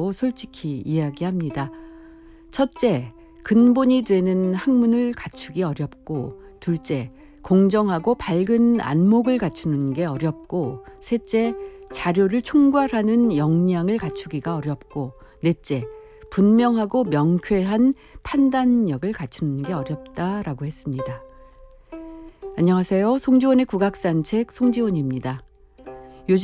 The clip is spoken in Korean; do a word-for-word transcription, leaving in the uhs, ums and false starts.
어렵다고 솔직히 이야기합니다. 첫째, 근본이 되는 학문을 갖추기 어렵고, 둘째, 공정하고 밝은 안목을 갖추는 게 어렵고, 셋째, 자료를 총괄하는 역량을 갖추기가 어렵고, 넷째, 분명하고 명쾌한 판단력을 갖추는 게 어렵다라고 했습니다. 안녕하세요. 송지원의 국악산책 송지원입니다.